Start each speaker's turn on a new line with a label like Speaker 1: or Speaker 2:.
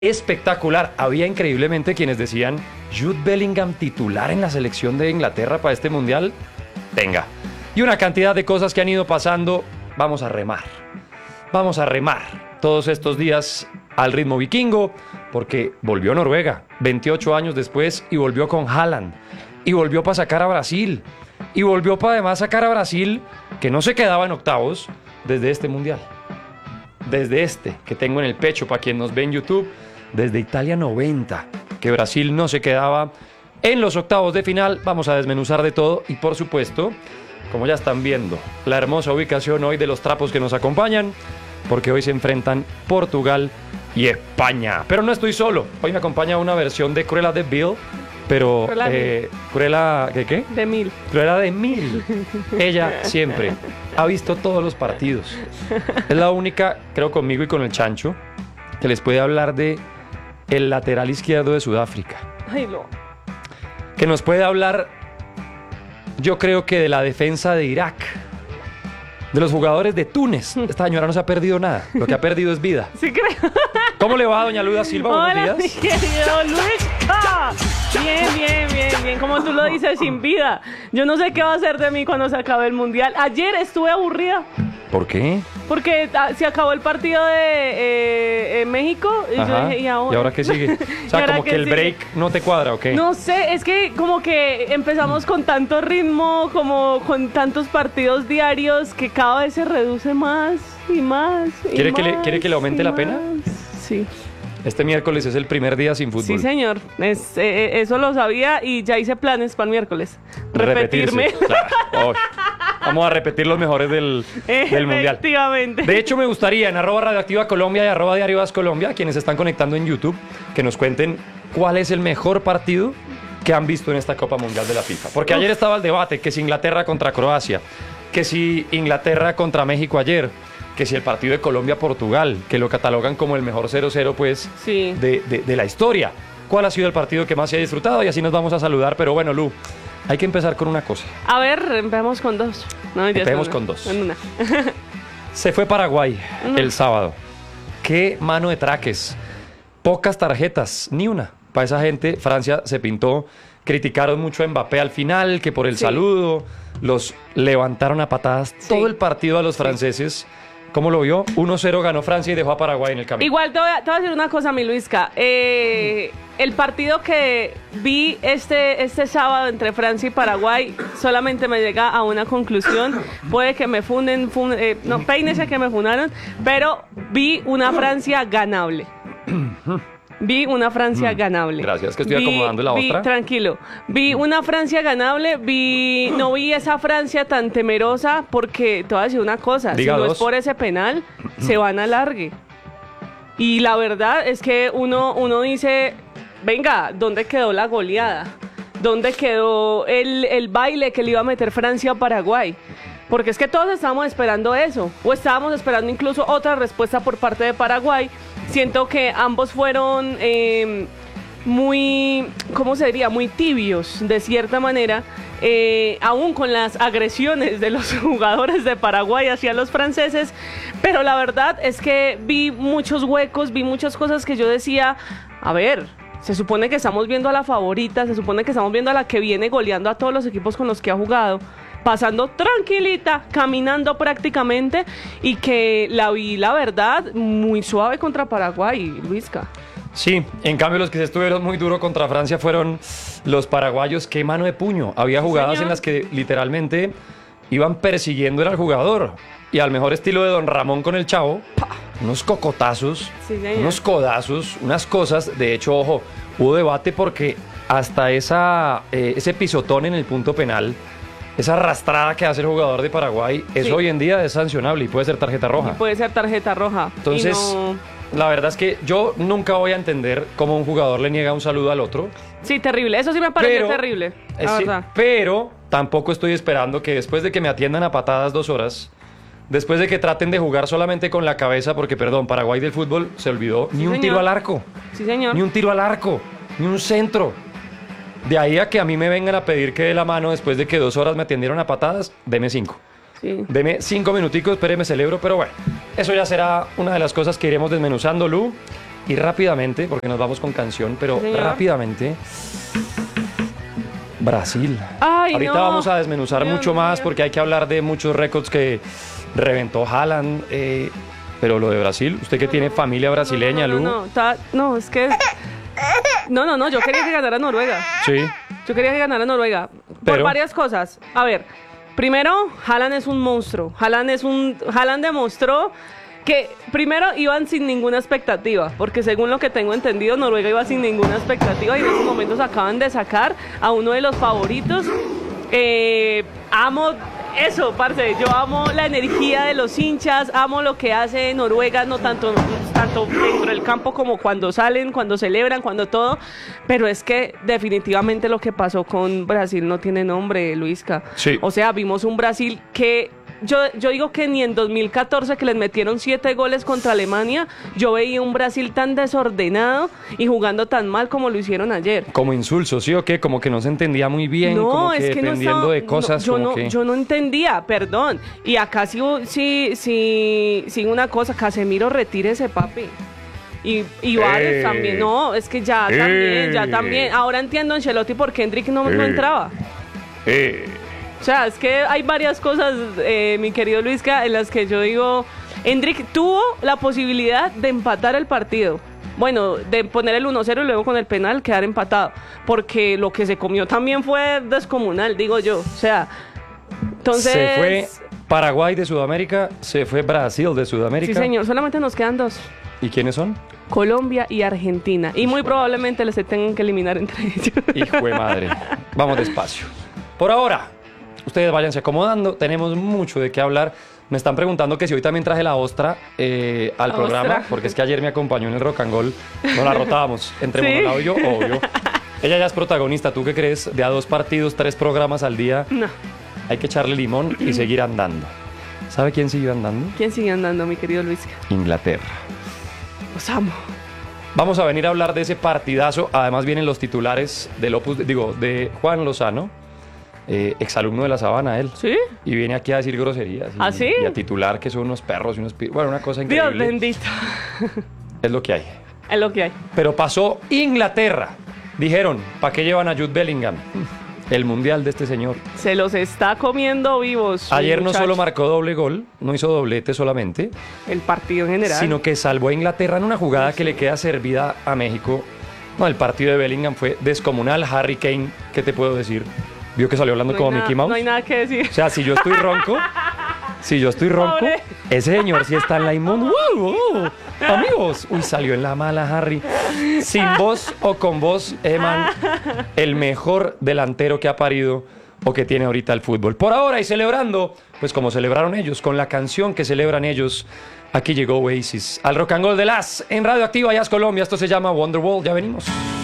Speaker 1: espectacular. Había increíblemente quienes decían, Jude Bellingham titular en la selección de Inglaterra para este mundial. Venga. Y una cantidad de cosas que han ido pasando. Vamos a remar. Vamos a remar todos estos días al ritmo vikingo, porque volvió Noruega 28 años después y volvió con Haaland. Y volvió para sacar a Brasil. Y volvió para además sacar a Brasil, que no se quedaba en octavos desde este mundial. Desde este que tengo en el pecho para quien nos ve en YouTube. Desde Italia 90, que Brasil no se quedaba en los octavos de final. Vamos a desmenuzar de todo y, por supuesto, como ya están viendo, la hermosa ubicación hoy de los trapos que nos acompañan, porque hoy se enfrentan Portugal y España. Pero no estoy solo. Hoy me acompaña una versión de Cruella de Vil, pero Cruella ¿qué?
Speaker 2: De Mil.
Speaker 1: Cruella de Mil. Ella siempre ha visto todos los partidos. Es la única, creo, conmigo y con el Chancho, que les puede hablar de el lateral izquierdo de Sudáfrica.
Speaker 2: Ay, no.
Speaker 1: Que nos puede hablar, yo creo que de la defensa de Irak, de los jugadores de Túnez. Esta señora no se ha perdido nada. Lo que ha perdido es vida.
Speaker 2: Sí creo.
Speaker 1: ¿Cómo le va a doña Luda Silva?
Speaker 2: Hola,
Speaker 1: Buenos
Speaker 2: mi
Speaker 1: días.
Speaker 2: querido Luisca. Bien. Como tú lo dices, sin vida. Yo no sé qué va a hacer de mí cuando se acabe el mundial. Ayer estuve aburrida.
Speaker 1: ¿Por qué?
Speaker 2: Porque se acabó el partido de México. Y yo dije, ¿y ahora
Speaker 1: qué sigue? O sea, como que el break no te cuadra, ¿o qué?
Speaker 2: No sé, es que como que empezamos con tanto ritmo, como con tantos partidos diarios, que cada vez se reduce más y más.
Speaker 1: ¿Quiere que le aumente la pena?
Speaker 2: Sí.
Speaker 1: Este miércoles es el primer día sin fútbol.
Speaker 2: Sí, señor. Eso lo sabía y ya hice planes para el miércoles. Repetirme.
Speaker 1: Claro. Vamos a repetir los mejores del mundial.
Speaker 2: Efectivamente.
Speaker 1: De hecho, me gustaría en @radioactivacolombia y @diario As Colombia, quienes están conectando en YouTube, que nos cuenten cuál es el mejor partido que han visto en esta Copa Mundial de la FIFA. Porque ayer estaba el debate, que si Inglaterra contra Croacia, que si Inglaterra contra México ayer, que si el partido de Colombia-Portugal, que lo catalogan como el mejor 0-0 pues
Speaker 2: sí,
Speaker 1: de la historia. ¿Cuál ha sido el partido que más se ha disfrutado? Y así nos vamos a saludar. Pero bueno, Lu, hay que empezar con una cosa.
Speaker 2: A ver, empecemos con dos. No,
Speaker 1: empecemos con dos.
Speaker 2: En una.
Speaker 1: Se fue Paraguay el sábado. Qué mano de traques. Pocas tarjetas, ni una. Para esa gente, Francia se pintó. Criticaron mucho a Mbappé al final, que por el saludo los levantaron a patadas todo el partido a los franceses. ¿Cómo lo vio? 1-0 ganó Francia y dejó a Paraguay en el camino.
Speaker 2: Igual te voy a decir una cosa, mi Luisca. El partido que vi este sábado entre Francia y Paraguay solamente me llega a una conclusión. Puede que me no, peínese que me funaron, pero vi una Francia ganable. Vi una Francia ganable.
Speaker 1: Gracias, que estoy acomodando la otra.
Speaker 2: Tranquilo. Vi una Francia ganable, no vi esa Francia tan temerosa, porque te voy a decir una cosa,
Speaker 1: Diga
Speaker 2: si no
Speaker 1: dos.
Speaker 2: es por ese penal, se van a largue. Y la verdad es que uno dice, venga, ¿dónde quedó la goleada? ¿Dónde quedó el baile que le iba a meter Francia a Paraguay? Porque es que todos estábamos esperando eso, o estábamos esperando incluso otra respuesta por parte de Paraguay. Siento que ambos fueron muy, ¿cómo se diría? Muy tibios, de cierta manera, aún con las agresiones de los jugadores de Paraguay hacia los franceses. Pero la verdad es que vi muchos huecos, vi muchas cosas que yo decía, a ver, se supone que estamos viendo a la favorita, se supone que estamos viendo a la que viene goleando a todos los equipos con los que ha jugado, pasando tranquilita, caminando prácticamente, y que la vi, la verdad, muy suave contra Paraguay, Luisca.
Speaker 1: Sí, en cambio los que se estuvieron muy duro contra Francia fueron los paraguayos. Qué mano de puño. Había jugadas en las que literalmente iban persiguiendo al jugador, y al mejor estilo de Don Ramón con el Chavo, unos cocotazos, unos codazos, unas cosas. De hecho, ojo, hubo debate porque hasta ese pisotón en el punto penal, esa arrastrada que hace el jugador de Paraguay, eso hoy en día es sancionable y puede ser tarjeta roja.
Speaker 2: Y puede ser tarjeta roja.
Speaker 1: Entonces, la verdad es que yo nunca voy a entender cómo un jugador le niega un saludo al otro.
Speaker 2: Sí, terrible. Eso sí me pareció terrible, la verdad.
Speaker 1: Pero tampoco estoy esperando que después de que me atiendan a patadas 2 horas, después de que traten de jugar solamente con la cabeza, porque, perdón, Paraguay del fútbol se olvidó, ni un tiro al arco.
Speaker 2: Sí, señor.
Speaker 1: Ni un tiro al arco, ni un centro. De ahí a que a mí me vengan a pedir que dé la mano después de que 2 horas me atendieron a patadas, deme 5.
Speaker 2: Sí.
Speaker 1: Deme 5 minuticos, espéreme, celebro, pero bueno, eso ya será una de las cosas que iremos desmenuzando, Lu. Y rápidamente, porque nos vamos con canción, pero
Speaker 2: Señor.
Speaker 1: rápidamente, Brasil.
Speaker 2: Ay,
Speaker 1: Ahorita
Speaker 2: no.
Speaker 1: vamos a desmenuzar
Speaker 2: Dios
Speaker 1: mucho más
Speaker 2: mío.
Speaker 1: porque hay que hablar de muchos récords que reventó Haaland. Pero lo de Brasil, usted que tiene familia brasileña, Lu.
Speaker 2: No, es que... No, yo quería que ganara Noruega.
Speaker 1: Sí.
Speaker 2: Yo quería que ganara Noruega. Por
Speaker 1: Pero-
Speaker 2: varias cosas. A ver, primero, Haaland es un monstruo. Haaland demostró que primero iban sin ninguna expectativa, porque según lo que tengo entendido, Noruega iba sin ninguna expectativa y en estos momentos acaban de sacar a uno de los favoritos. Amo eso, parce, yo amo la energía de los hinchas, amo lo que hace Noruega, no tanto dentro del campo como cuando salen, cuando celebran, cuando todo, pero es que definitivamente lo que pasó con Brasil no tiene nombre, Luisca.
Speaker 1: Sí.
Speaker 2: O sea, vimos un Brasil que yo digo que ni en 2014 que les metieron 7 goles contra Alemania, yo veía un Brasil tan desordenado y jugando tan mal como lo hicieron ayer.
Speaker 1: Como insulso, ¿sí o qué? Como que no se entendía muy bien, como que dependiendo
Speaker 2: estaba-
Speaker 1: de cosas,
Speaker 2: yo
Speaker 1: como
Speaker 2: no,
Speaker 1: que...
Speaker 2: yo no entendía, perdón. Y acá sí una cosa, Casemiro, retírese, papi. Y Vares también, no, es que ya también. Ahora entiendo Ancelotti por qué Endrick no entraba. O sea, es que hay varias cosas, mi querido Luisca, en las que yo digo, Endrick tuvo la posibilidad de empatar el partido. Bueno, de poner el 1-0 y luego con el penal quedar empatado. Porque lo que se comió también fue descomunal, digo yo. O sea, entonces...
Speaker 1: Se fue Paraguay de Sudamérica, se fue Brasil de Sudamérica.
Speaker 2: Sí, señor, solamente nos quedan 2.
Speaker 1: ¿Y quiénes son?
Speaker 2: Colombia y Argentina. Y muy probablemente les tengan que eliminar entre ellos.
Speaker 1: Hijo de madre. Vamos despacio. Por ahora, ustedes váyanse acomodando. Tenemos mucho de qué hablar. Me están preguntando que si hoy también traje la ostra al
Speaker 2: La
Speaker 1: programa,
Speaker 2: ostra.
Speaker 1: porque es que ayer me acompañó en el Rock and Roll. Nos la rotábamos entre
Speaker 2: ¿Sí?
Speaker 1: Monolao y yo, obvio. Ella ya es protagonista. ¿Tú qué crees? De a 2 partidos, 3 programas al día.
Speaker 2: No.
Speaker 1: Hay que echarle limón y seguir andando. ¿Sabe quién siguió andando?
Speaker 2: ¿Quién sigue andando, mi querido Luis?
Speaker 1: Inglaterra.
Speaker 2: Los amo.
Speaker 1: Vamos a venir a hablar de ese partidazo. Además vienen los titulares de Juan Lozano, exalumno de la Sabana, él.
Speaker 2: ¿Sí?
Speaker 1: Y viene aquí a decir groserías.
Speaker 2: ¿Ah, sí?
Speaker 1: Y a titular que son unos perros y unos... Bueno, una cosa
Speaker 2: Dios
Speaker 1: increíble.
Speaker 2: bendito.
Speaker 1: Es lo que hay.
Speaker 2: Es lo que hay.
Speaker 1: Pero pasó Inglaterra. Dijeron, ¿para qué llevan a Jude Bellingham? El mundial de este señor.
Speaker 2: Se los está comiendo vivos.
Speaker 1: Ayer no
Speaker 2: muchachos.
Speaker 1: solo marcó doble gol, no hizo doblete solamente,
Speaker 2: El partido en general.
Speaker 1: sino que salvó a Inglaterra en una jugada que le queda servida a México. No, el partido de Bellingham fue descomunal. Harry Kane, ¿qué te puedo decir? Vio que salió hablando
Speaker 2: No hay
Speaker 1: como
Speaker 2: nada-
Speaker 1: Mickey Mouse.
Speaker 2: No hay nada que decir.
Speaker 1: O sea, si yo estoy ronco,
Speaker 2: Pobre.
Speaker 1: ese señor sí está en la inmunda. Amigos, uy, salió en la mala Harry. Sin voz o con voz, Eman, el mejor delantero que ha parido o que tiene ahorita el fútbol. Por ahora y celebrando, pues como celebraron ellos, con la canción que celebran ellos, aquí llegó Oasis al Rock and Roll de Las en Radio Activa Jazz Colombia. Esto se llama Wonderwall. Ya venimos.